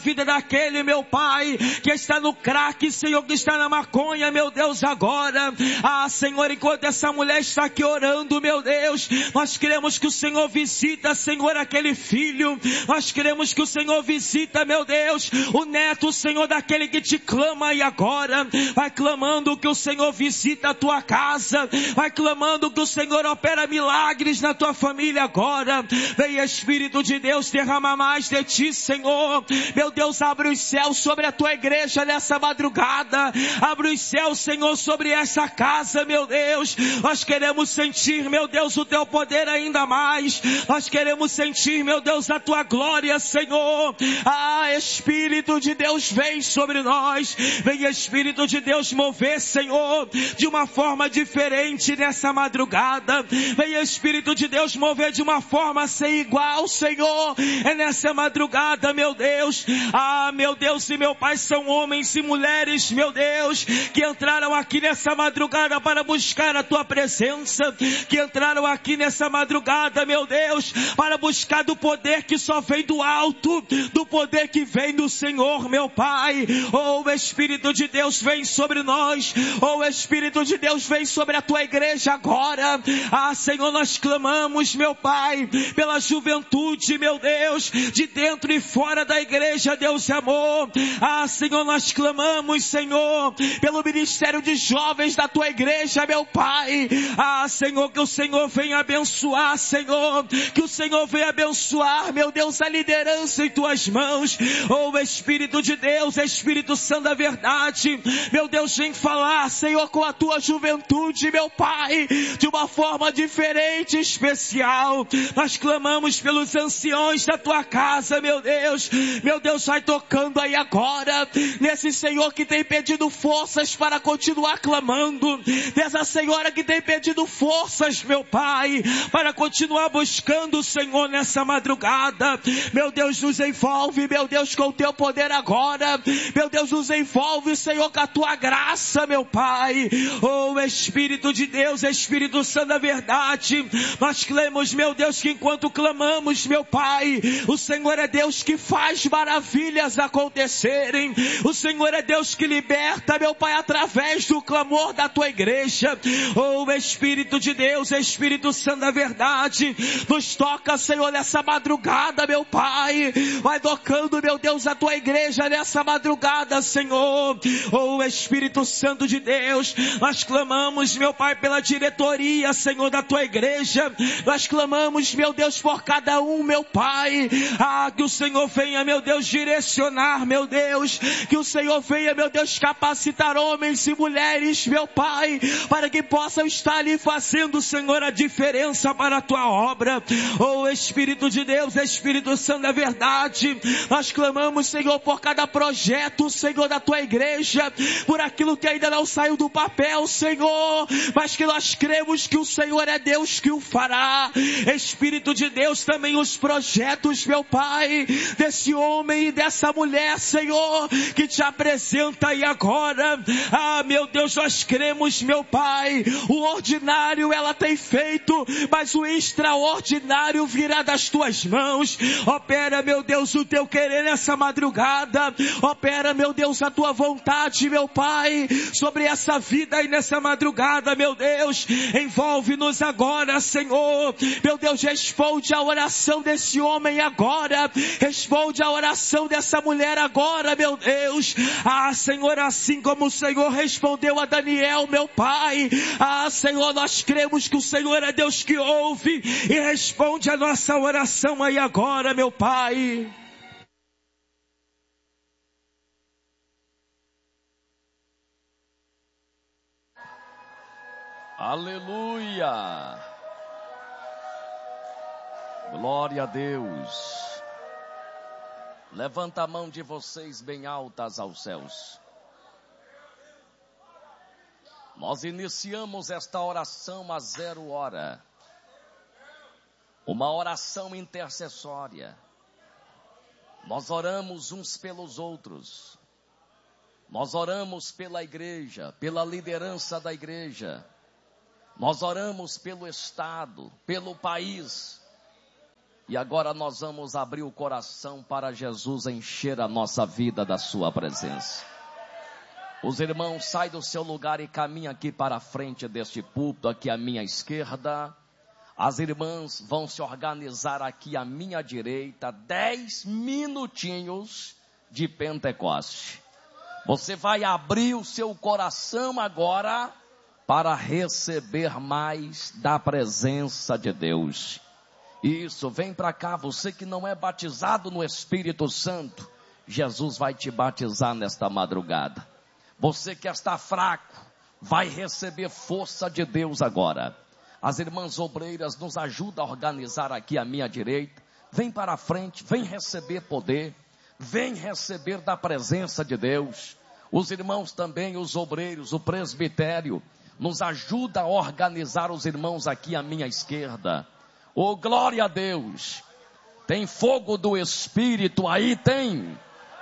vida daquele, meu Pai, que está no crack, Senhor, que está na maconha, meu Deus, agora. Senhor, enquanto essa mulher está aqui orando, meu Deus, nós queremos que o Senhor visita, Senhor, aquele filho. Nós queremos que o Senhor visita, meu Deus, o neto, Senhor, daquele que te clama e agora. Vai clamando que o Senhor visita a tua casa. Vai clamando que o Senhor opera milagres na tua família agora. Vem, Espírito de Deus, derrama mais de ti, Senhor. Meu Deus, abre os céus sobre a tua igreja nessa madrugada. Abre os céus, Senhor, sobre essa casa, meu Deus. Nós queremos sentir, meu Deus, o teu poder ainda mais. Nós queremos sentir, meu Deus, a tua glória, Senhor. Espírito de Deus, vem sobre nós. Vem, Espírito de Deus, mover, Senhor, de uma forma diferente nessa madrugada. Vem, Espírito de Deus, mover de uma forma sem igual, Senhor. É nessa madrugada, meu Deus. Meu Deus e meu Pai, são homens e mulheres, meu Deus, que entraram aqui nessa madrugada para buscar a tua presença, que entraram aqui nessa madrugada, meu Deus, para buscar do poder que só vem do alto, do poder que vem do Senhor, meu Pai. Espírito de Deus, vem sobre nós. Espírito de Deus, vem sobre a tua igreja agora. Senhor, nós clamamos, meu Pai, pela juventude, meu Deus, de dentro e fora da igreja, Deus é amor. Senhor, nós clamamos, Senhor, pelo ministério de jovens da tua igreja, meu Pai. Senhor, que o Senhor venha abençoar, Senhor, que o Senhor venha abençoar, meu Deus, a liderança em tuas mãos. Espírito de Deus, Espírito Santo da verdade, meu Deus, vem falar, Senhor, com a tua juventude, meu Pai, de uma forma diferente, especial. Nós clamamos pelos anciões da tua casa, meu Deus, vai tocando aí agora, nesse Senhor que tem pedido forças para continuar clamando, dessa senhora que tem pedido forças, meu Pai, para continuar buscando o Senhor nessa madrugada. Meu Deus, nos envolve, meu Deus, com o teu poder agora. Meu Deus, nos envolve, Senhor, com a tua graça, meu Pai. Espírito de Deus, Espírito Santo da verdade, nós clamamos, meu Deus, que enquanto clamamos, meu Pai, o Senhor é Deus que faz maravilhas acontecerem. O Senhor é Deus que liberta, meu Pai, através do clamor da tua igreja. Espírito de Deus, Espírito Santo da verdade, nos toca, Senhor, nessa madrugada, meu Pai. Vai tocando, meu Deus, a tua igreja nessa madrugada, Senhor. Espírito Santo de Deus, nós clamamos, meu Pai, pela diretoria, Senhor, da tua igreja. Nós clamamos, meu Deus, por cada um, meu Pai. Que o Senhor venha, meu Deus, direcionar, meu Deus. Que o Senhor venha, meu Deus, capacitar homens e mulheres, meu Pai, para que possam estar ali fazendo, Senhor, a diferença para a tua obra. Espírito de Deus, Espírito Santo da verdade, nós clamamos, Senhor, por cada projeto, Senhor, da tua igreja, por aquilo que ainda não saiu do papel, Senhor, mas que nós cremos que o Senhor é Deus que o fará. Espírito de Deus, também os projetos, meu Pai, desse homem e dessa mulher, Senhor, que te apresenta aí agora. Meu Deus, nós cremos, meu Pai, o ordinário ela tem feito, mas o extraordinário virá das tuas mãos. Opera, meu Deus, o teu querer nessa madrugada. Opera, meu Deus, a tua vontade, meu Pai, sobre essa vida e nessa madrugada, meu Deus. Envolve-nos agora, Senhor. Meu Deus, responde a oração desse homem agora. Responde a oração dessa mulher agora, meu Deus. Senhor, assim como o Senhor respondeu a Daniel, meu Pai. Senhor, nós cremos que o Senhor é Deus que ouve e responde a nossa oração aí agora, meu Pai. Aleluia! Glória a Deus! Levanta a mão de vocês bem altas aos céus. Nós iniciamos esta oração às 0h. Uma oração intercessória. Nós oramos uns pelos outros. Nós oramos pela igreja, pela liderança da igreja. Nós oramos pelo Estado, pelo país. E agora nós vamos abrir o coração para Jesus encher a nossa vida da sua presença. Os irmãos, sai do seu lugar e caminha aqui para a frente deste púlpito, aqui à minha esquerda. As irmãs vão se organizar aqui à minha direita, 10 minutinhos de Pentecoste. Você vai abrir o seu coração agora para receber mais da presença de Deus. Isso, vem para cá, você que não é batizado no Espírito Santo, Jesus vai te batizar nesta madrugada. Você que está fraco, vai receber força de Deus agora. As irmãs obreiras nos ajudam a organizar aqui à minha direita. Vem para a frente, vem receber poder, vem receber da presença de Deus. Os irmãos também, os obreiros, o presbitério, nos ajuda a organizar os irmãos aqui à minha esquerda. Oh, glória a Deus! Tem fogo do Espírito aí, tem.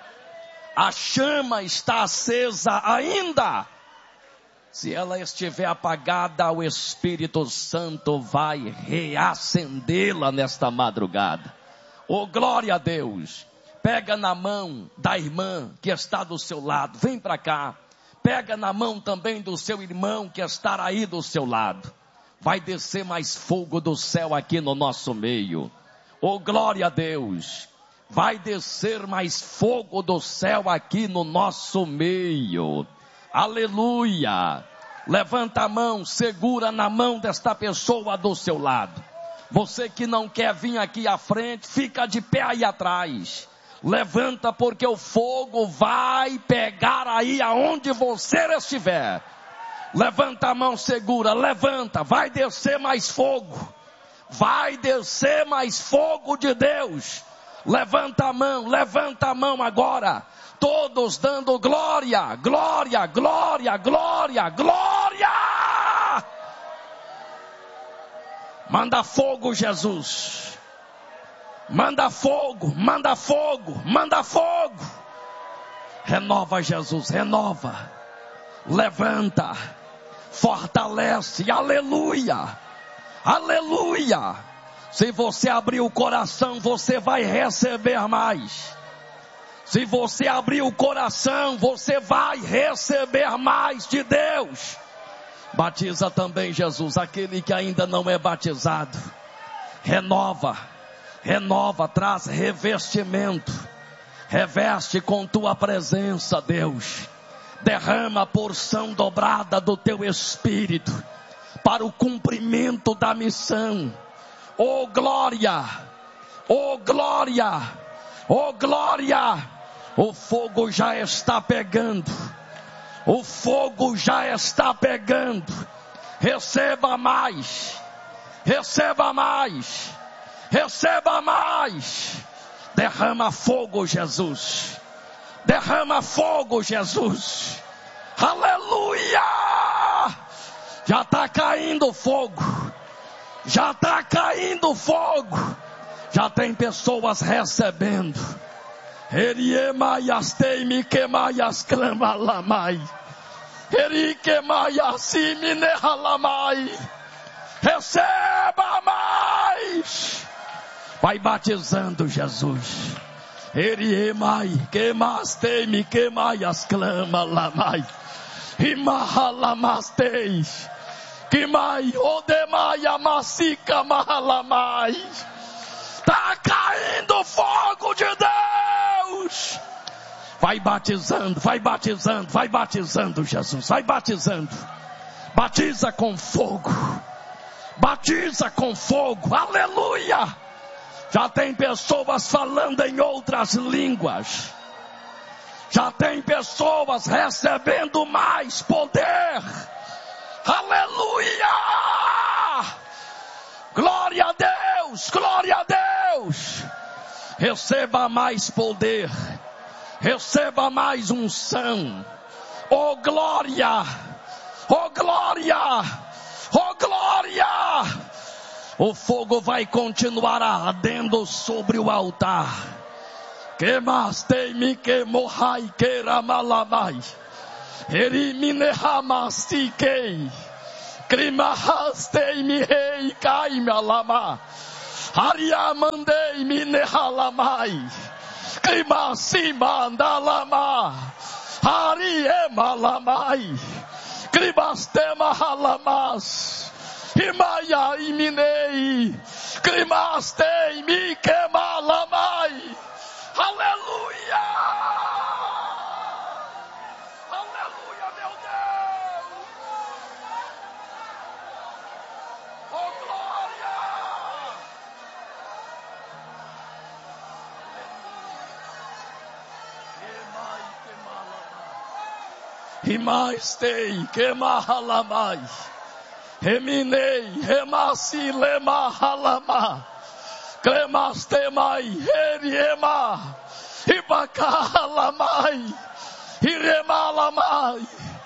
A chama está acesa ainda. Se ela estiver apagada, o Espírito Santo vai reacendê-la nesta madrugada. Oh, glória a Deus! Pega na mão da irmã que está do seu lado, vem para cá. Pega na mão também do seu irmão que está aí do seu lado. Vai descer mais fogo do céu aqui no nosso meio. Oh, glória a Deus! Vai descer mais fogo do céu aqui no nosso meio. Aleluia! Levanta a mão, segura na mão desta pessoa do seu lado. Você que não quer vir aqui à frente, fica de pé aí atrás. Levanta, porque o fogo vai pegar aí aonde você estiver. Levanta a mão, segura, levanta, vai descer mais fogo. Vai descer mais fogo de Deus. Levanta a mão agora. Todos dando glória, glória, glória, glória, glória. Manda fogo, Jesus. Manda fogo, manda fogo, manda fogo. Renova, Jesus, renova. Levanta, fortalece, aleluia, aleluia. Se você abrir o coração, você vai receber mais. Se você abrir o coração, você vai receber mais de Deus. Batiza também, Jesus, aquele que ainda não é batizado. Renova, renova, traz revestimento. Reveste com tua presença, Deus. Derrama a porção dobrada do teu Espírito para o cumprimento da missão. Oh glória, oh glória, oh glória. O fogo já está pegando. O fogo já está pegando. Receba mais. Receba mais. Receba mais. Derrama fogo, Jesus. Derrama fogo, Jesus. Aleluia. Já está caindo fogo. Já está caindo fogo. Já tem pessoas recebendo. Eriemaias teime quemaias clamalamai. Eriquemaias siminehalamai. Receba mais. Vai batizando, Jesus. Eriemai quemas teime quemaias clamalamai. Imahalamasteis. Kimai odemai amasica mahalamai. Tá caindo fogo de Deus. Vai batizando, vai batizando, vai batizando, Jesus, vai batizando. Batiza com fogo. Batiza com fogo. Aleluia. Já tem pessoas falando em outras línguas. Já tem pessoas recebendo mais poder. Aleluia. Glória a Deus, glória a Deus. Receba mais poder. Receba mais unção. Oh glória, oh glória, oh glória. O fogo vai continuar ardendo sobre o altar. Quemaste me quemohai queramalabai. Eriminehamasikei. Crimahastei me rei caime alama. Ariamandei minehalamai. Krimasimandalama. Ariemalamai. Kribastema halamas. Himaya iminei. Krimastei mikemalamai. Aleluia. Aleluia, meu Deus. Oh, glória. Himastei kemahalamai. Reminei, remasi lema halama, cremastemai, heriema, ibakahalamai, iremalamai,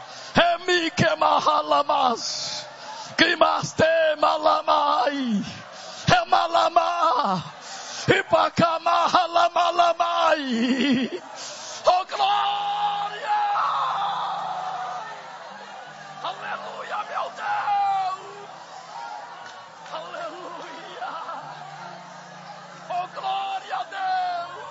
remikemahalamas, crimastemalamai, remalama, ibakamahalamalamai. Oh, glória! Aleluia, meu Deus! Aleluia! Oh, glória a Deus!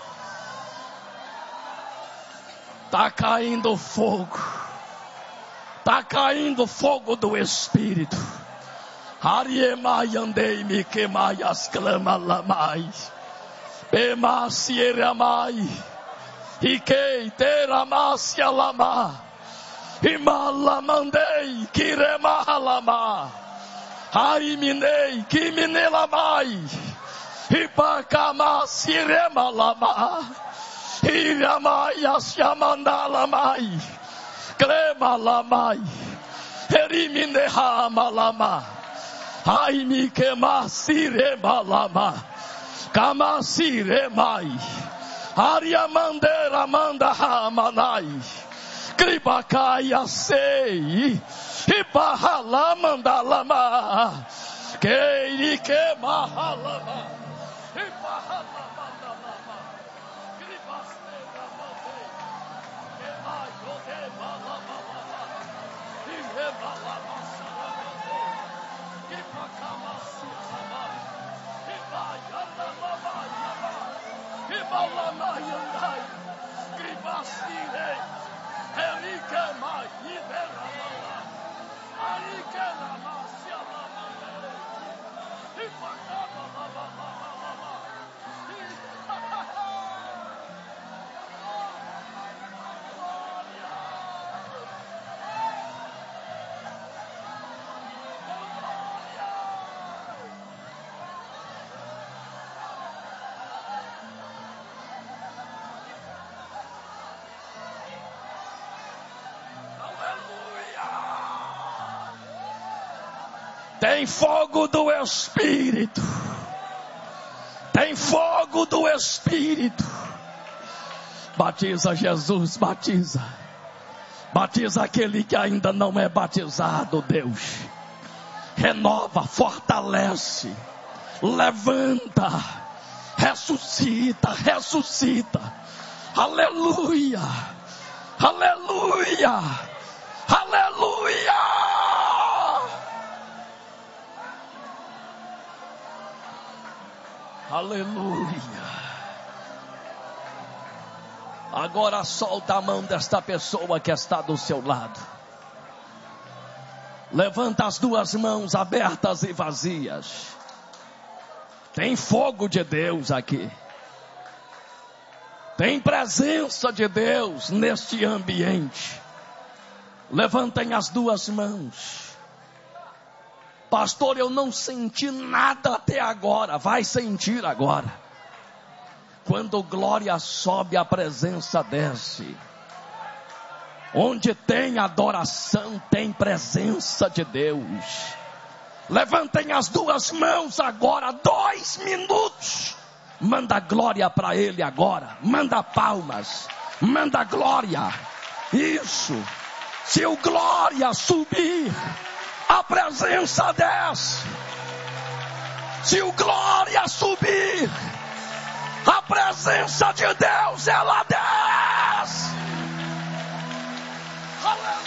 Tá caindo fogo. Tá caindo fogo do Espírito. Ariemai andei me queimai as clamalamai. Pemasieramai. Ikei teramasi alama. Imalamandei kiremahalama. Aiminei kiminelamai. Ipakama siremalama. Iramai asyamandalamai. Kremalamai. Eriminehamalama. Aimikema siremalama. Kama siremai. Ariamandera manda hamanai. Kribakaya sei. Ibahalamandalama. Keirike mahalama. Ibahalamandalama. Kribastera mandei. Kemaiode malamama. Iremalama salamandei. Ibakamasirama. Ibayandalama yama. Ibalama yandai. Kribastirei. Erikemai iberamala. Arikelama sialamandei. Ibakamalama. Tem fogo do Espírito. Tem fogo do Espírito. Batiza Jesus, batiza. Batiza aquele que ainda não é batizado, Deus. Renova, fortalece, levanta, ressuscita, ressuscita. Aleluia, aleluia, aleluia. Aleluia. Agora solta a mão desta pessoa que está do seu lado. Levanta as duas mãos abertas e vazias. Tem fogo de Deus aqui. Tem presença de Deus neste ambiente. Levantem as duas mãos. Pastor, eu não senti nada até agora. Vai sentir agora. Quando glória sobe, a presença desce. Onde tem adoração, tem presença de Deus. Levantem as duas mãos agora, 2 minutos. Manda glória para Ele agora. Manda palmas. Manda glória. Isso. Se o glória subir, a presença desce. Se o glória subir, a presença de Deus ela desce. Aleluia.